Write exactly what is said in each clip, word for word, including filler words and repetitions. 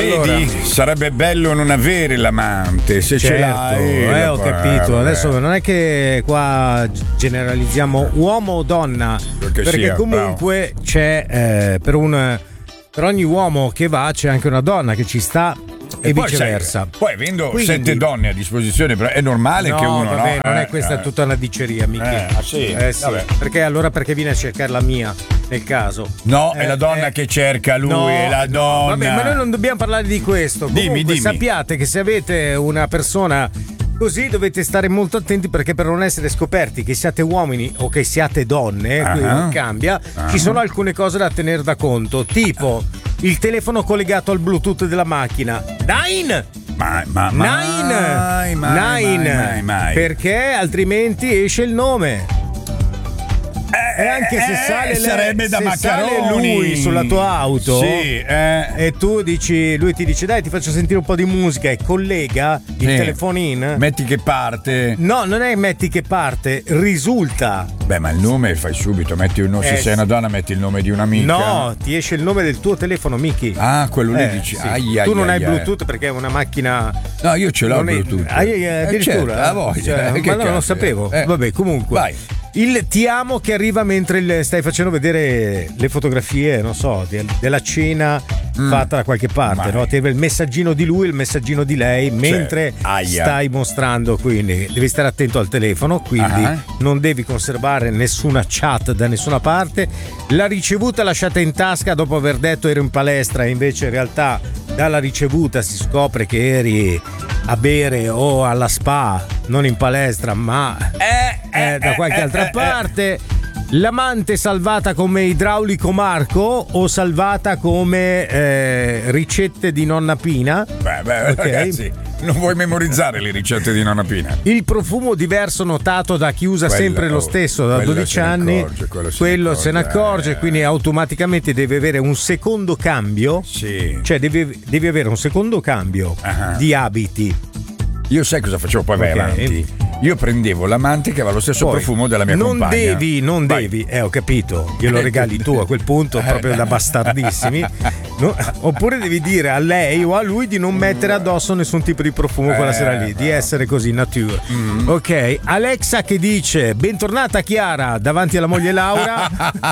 allora, vedi, sarebbe bello non avere l'amante, se certo, ce l'hai. eh, ho poi, capito. vabbè. Adesso non è che qua generalizziamo uomo o donna, Perché perché sia, comunque bravo. c'è eh, per un per ogni uomo che va c'è anche una donna che ci sta. E, e poi viceversa. Sai, poi avendo Quindi, sette donne a disposizione, è normale no, che uno vabbè, no, non eh, è questa eh, tutta una diceria, Michi. Eh, ah, sì? Eh, sì. Perché allora perché viene a cercare la mia nel caso? No, eh, è la donna eh, che cerca lui, no, è la donna. Vabbè, ma noi non dobbiamo parlare di questo. Dimmi, Comunque, dimmi. sappiate che se avete una persona così dovete stare molto attenti, perché per non essere scoperti che siate uomini o che siate donne, uh-huh. qui non cambia, uh-huh. ci sono alcune cose da tenere da conto, tipo il telefono collegato al Bluetooth della macchina. Nine! Mai, ma, Nine! mai, mai, Nine! mai, mai, mai. Perché altrimenti esce il nome. E anche se eh, sale, sarebbe lei, da se Maccaroni. sale lui sulla tua auto, sì, eh. e tu dici, lui ti dice dai ti faccio sentire un po' di musica e collega il Sì. telefonino. Metti che parte. No, non è metti che parte, risulta. Beh, ma il nome fai subito, metti un nome, Eh, se sei una donna metti il nome di un'amica. No, ti esce il nome del tuo telefono, Miki. Ah, quello lì Eh, dici. sì. Ai, tu ai, non ai, hai ai. Bluetooth perché è una macchina. No, io ce l'ho non è- Bluetooth. Ai, ai, ai, addirittura. Eh, certo, la voglia. Cioè, Eh, che ma no, non cazzo, sapevo. eh. Vabbè, comunque. Vai. Il ti amo che arriva mentre il- stai facendo vedere le fotografie, non so, de- della cena Mm. fatta da qualche parte, Mai. no? Ti arriva il messaggino di lui, il messaggino di lei, mentre aia. stai mostrando, quindi devi stare attento al telefono, quindi Ah. non devi conservare nessuna chat da nessuna parte. La ricevuta lasciata in tasca dopo aver detto ero in palestra, e invece in realtà dalla ricevuta si scopre che eri a bere o alla spa, non in palestra, ma eh, da qualche altra parte. L'amante salvata come idraulico Marco o salvata come eh, ricette di nonna Pina. Beh, beh, Ok. ragazzi, non vuoi memorizzare le ricette di nonna Pina? Il profumo diverso notato da chi usa Quello- sempre lo stesso da quello dodici se ne anni. accorge, quello se ne quello se ne accorge, accorge, eh. quindi automaticamente deve avere un secondo cambio. Sì. Cioè devi, devi avere un secondo cambio Ah. di abiti. Io sai cosa facevo? Poi vai Ok. avanti. Io prendevo l'amante che aveva lo stesso Poi, profumo della mia non compagna. devi, non Vai. devi, eh ho capito, glielo Eh, regali tu a quel punto, proprio da bastardissimi. No? Oppure devi dire a lei o a lui di non mettere addosso nessun tipo di profumo quella Eh, sera lì, di essere così nature. Mm. Ok, Alexa che dice bentornata Chiara davanti alla moglie Laura,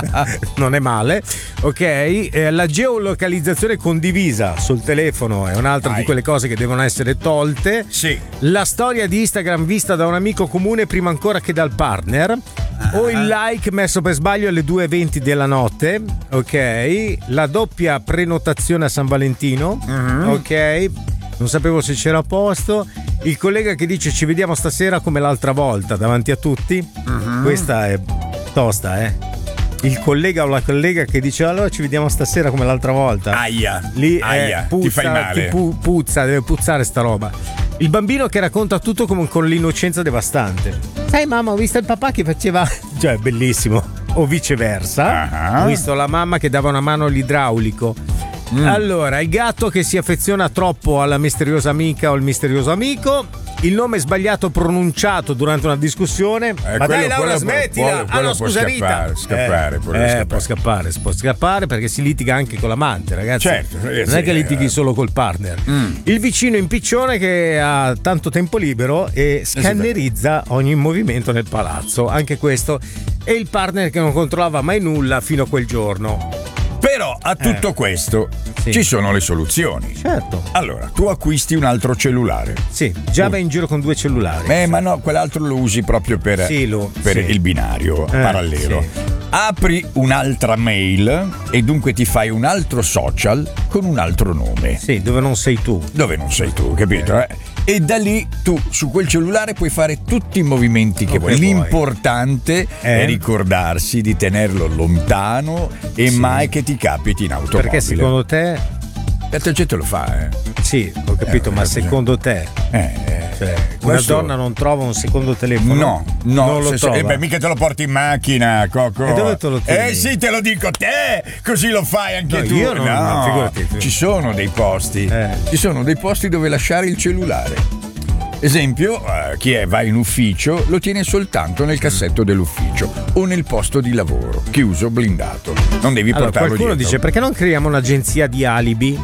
non è male. Ok, eh, la geolocalizzazione condivisa sul telefono è un'altra Vai. di quelle cose che devono essere tolte. Sì. La storia di Instagram vista da un amico comune prima ancora che dal partner. O il like messo per sbaglio alle due e venti della notte. Ok. La doppia prenotazione a San Valentino. Ok. Non sapevo se c'era a posto. Il collega che dice ci vediamo stasera come l'altra volta davanti a tutti. Questa è tosta, eh. Il collega o la collega che dice allora ci vediamo stasera come l'altra volta. Aia. Lì Aia. è puzza, Ti fai male. ti pu- puzza, deve puzzare sta roba. Il bambino che racconta tutto come con l'innocenza devastante. Sai mamma, ho visto il papà che faceva. Cioè, bellissimo. O viceversa. Ah. Ho visto la mamma che dava una mano all'idraulico. Mm. Allora, il gatto che si affeziona troppo alla misteriosa amica o il misterioso amico. Il nome sbagliato pronunciato durante una discussione. Eh, Ma quello- dai Laura, quello- smettila. quello- ah quello no, può scusa Rita. scappare, scappare, eh, può eh, scappare. può scappare, può scappare perché si litiga anche con l'amante, ragazzi. Certo, non ragazzi, è che litighi eh. solo col partner. Mm. Il vicino impiccione che ha tanto tempo libero e scannerizza ogni movimento nel palazzo. Anche questo. E il partner che non controllava mai nulla fino a quel giorno. Però a tutto Eh. questo Sì. ci sono le soluzioni. Certo. Allora, tu acquisti un altro cellulare. Sì, già vai in giro con due cellulari. Eh, ma no, quell'altro lo usi proprio per, Sì, lo- per sì. il binario Eh, parallelo. sì. Apri un'altra mail e dunque ti fai un altro social con un altro nome. Sì, dove non sei tu. Dove non sei tu, capito? Eh? E da lì tu su quel cellulare puoi fare tutti i movimenti che Che vuoi. vuoi. L'importante Eh? è ricordarsi di tenerlo lontano e Sì. mai che ti capiti in automobile. Perché secondo te. La gente lo fa, eh. Sì, ho capito, Eh, ma eh, secondo te. Eh, eh, Cioè, una questo- donna non trova un secondo telefono? No, no, non lo se- se- trova. eh beh, mica te lo porti in macchina, Coco. E dove te lo tieni? Eh sì, te lo dico te, così lo fai anche No, tu. io non- no, figurati. Ci sono dei posti, Eh. ci sono dei posti dove lasciare il cellulare. Esempio, eh, chi è, va in ufficio lo tiene soltanto nel cassetto dell'ufficio o nel posto di lavoro, chiuso, blindato. Non devi Allora, portarlo qualcuno dietro. dice perché non creiamo un'agenzia di alibi?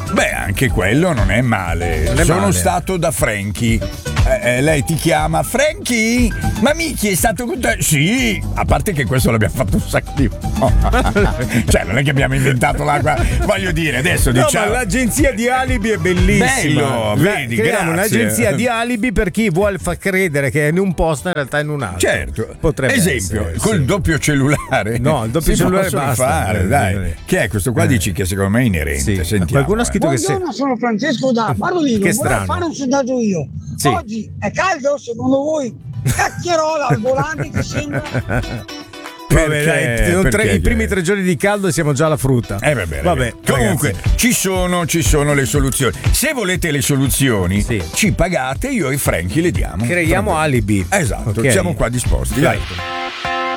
Beh, anche quello non è male. Non è Sono male. stato da Frankie. Eh, eh, lei ti chiama Frankie? Ma Miki è stato con te? Sì, a parte che questo l'abbiamo fatto un sacco di volte. Cioè, non è che abbiamo inventato l'acqua. Voglio dire, adesso No, diciamo. ma l'agenzia di alibi è bellissima. Bello, vedi, Creiamo grazie. un'agenzia di alibi per chi vuole far credere che è in un posto in realtà in un altro. Certo, Potrebbe esempio, essere, col sì. doppio cellulare. No, il doppio si cellulare possono basta. fare, Eh, dai. eh. Che è questo qua? Eh. Dici che secondo me è inerente. Sì. Sentiamo. Qualcuno ha eh. scritto che se... Buongiorno, sono Francesco da Parolino. Che Vorrei strano. fare un sondaggio io. Sì. Oggi è caldo secondo voi? Cacchierola al volante ti sembra? Vabbè, dai, non tre- Perché? i primi tre giorni di caldo e siamo già alla frutta. Eh vabbè, vabbè ragazzi. Comunque ragazzi. ci sono, ci sono le soluzioni. Se volete le soluzioni, Sì. ci pagate, io e Frankie le diamo. Creiamo alibi. Esatto, Ok. siamo qua disposti. Dai. Certo.